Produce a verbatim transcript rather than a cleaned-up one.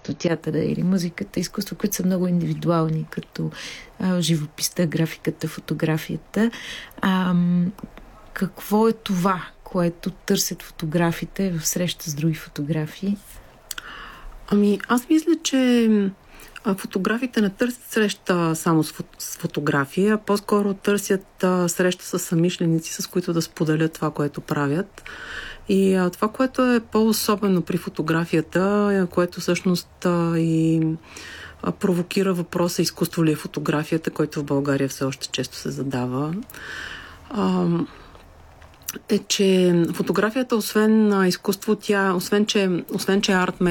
като театъра или музиката, изкуство, които са много индивидуални, като а, живописта, графиката, фотографията. А, какво е това, което търсят фотографите в среща с други фотографии? Ами, аз мисля, че фотографите не търсят среща само с, фото, с фотографии, а по-скоро търсят а, среща с съмишленици, с които да споделят това, което правят. И а, това, което е по-особено при фотографията, което всъщност а, и а, провокира въпроса изкуство ли е фотографията, който в България все още често се задава, а, е, че фотографията, освен а, изкуство, тя, освен че, освен че е арт